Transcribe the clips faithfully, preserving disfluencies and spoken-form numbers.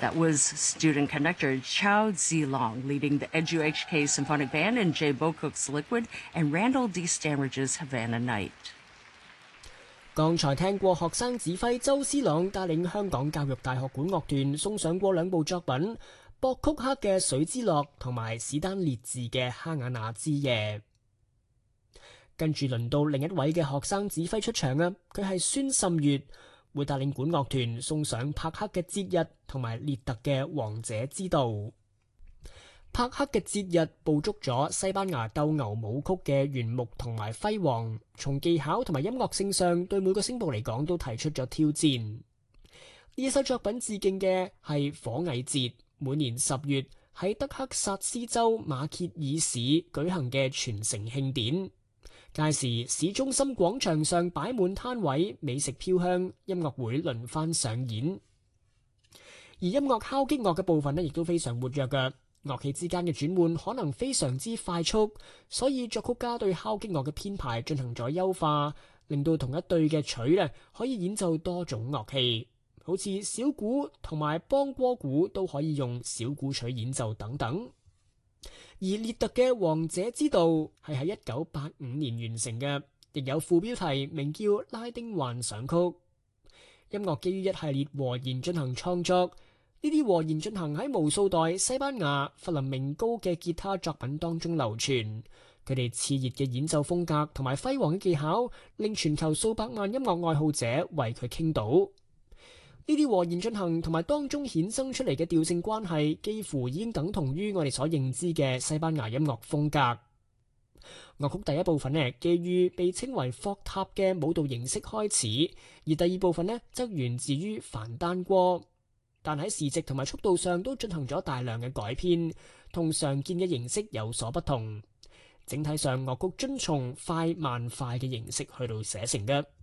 That was student conductor Chao Zilong leading the EduHK Symphonic Band in Jay Bocook's Liquid and Randall D. Stanridge's Havana Night。 剛才聽過學生指揮周思朗帶領香港教育大學管樂團送上過兩部作品，博曲克嘅《水之樂》同埋史丹列治嘅《哈瓦那之夜》。跟住輪到另一位嘅學生指揮出場啊，佢係孫滲月，會帶領管樂團送上帕克嘅節日同埋列特嘅王者之道。帕克嘅節日捕捉咗西班牙鬥牛舞曲嘅原木同埋輝煌，從技巧同埋音樂性上對每個聲部嚟講都提出咗挑戰。呢一首作品致敬嘅係火蟻節，每年十月喺德克薩斯州馬歇爾市舉行嘅全城慶典。屆時市中心廣場上擺滿攤位，美食飄香，音樂會輪番上演。而音樂敲擊樂嘅部分呢，亦都非常活躍嘅。樂器之間嘅轉換可能非常之快速，所以作曲家對敲擊樂嘅編排進行咗優化，令到同一對嘅錘呢可以演奏多種樂器，好似小鼓同埋邦波鼓都可以用小鼓錘演奏等等。而列特嘅《王者之道》係喺一九八五年完成嘅，亦有副標題名叫《拉丁幻想曲》。音樂基於一系列和弦進行創作。呢啲和弦進行喺無數代西班牙弗林明高嘅吉他作品當中流傳，佢哋熾熱嘅演奏風格同埋輝煌嘅技巧，令全球數百萬音樂愛好者為佢傾倒。呢啲和弦進行同埋當中衍生出嚟嘅調性關係，幾乎已經等同於我哋所認知嘅西班牙音樂風格。樂曲第一部分呢，基於被稱為霍塔嘅舞蹈形式開始，而第二部分呢，則源自於梵丹戈。但喺時值同埋速度上都進行咗大量嘅改編，同常見嘅形式有所不同。整體上樂曲遵從快慢快嘅形式去到寫成嘅。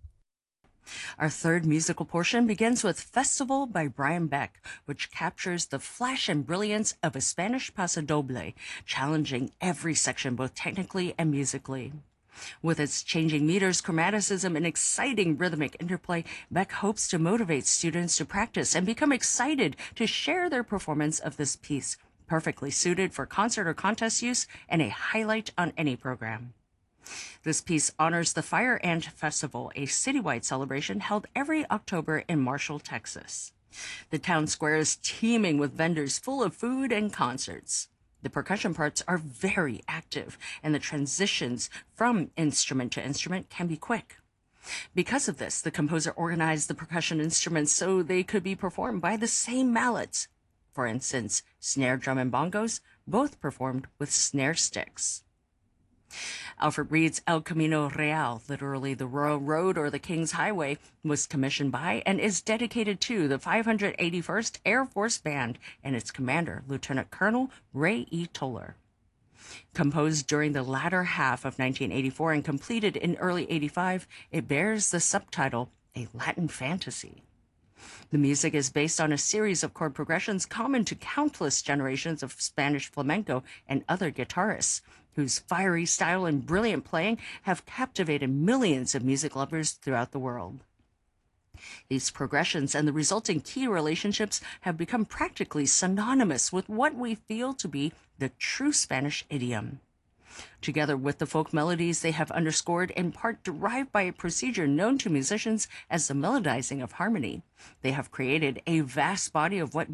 Our third musical portion begins with Festival by Brian Beck, which captures the flash and brilliance of a Spanish pasodoble, challenging every section both technically and musically.With its changing meters, chromaticism, and exciting rhythmic interplay, Beck hopes to motivate students to practice and become excited to share their performance of this piece, perfectly suited for concert or contest use and a highlight on any program. This piece honors the Fire Ant Festival, a citywide celebration held every October in Marshall, Texas. The town square is teeming with vendors full of food and concerts.The percussion parts are very active, and the transitions from instrument to instrument can be quick. Because of this, the composer organized the percussion instruments so they could be performed by the same mallets. For instance, snare drum and bongos, both performed with snare sticks. Alfred Reed's El Camino Real, literally the Royal Road or the King's Highway, was commissioned by and is dedicated to the five hundred eighty-first Air Force Band and its commander, Lieutenant Colonel Ray E. Toller. Composed during the latter half of nineteen eighty-four and completed in early eighty-five, it bears the subtitle, A Latin Fantasy.The music is based on a series of chord progressions common to countless generations of Spanish flamenco and other guitarists, whose fiery style and brilliant playing have captivated millions of music lovers throughout the world. These progressions and the resulting key relationships have become practically synonymous with what we feel to be the true Spanish idiom.Together with the folk melodies they have underscored, in part derived by a procedure known to musicians as the melodizing of harmony, they have created a vast body of what